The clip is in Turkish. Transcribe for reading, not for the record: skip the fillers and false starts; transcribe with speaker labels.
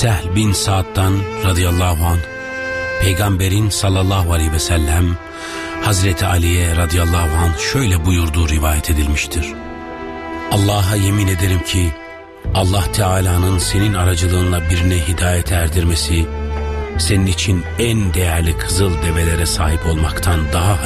Speaker 1: Sehl bin Sa'd'dan radıyallahu anh, Peygamberin sallallahu aleyhi ve sellem Hazreti Ali'ye radıyallahu anh şöyle buyurduğu rivayet edilmiştir. Allah'a yemin ederim ki Allah Teala'nın senin aracılığınla birine hidayet erdirmesi senin için en değerli kızıl develere sahip olmaktan daha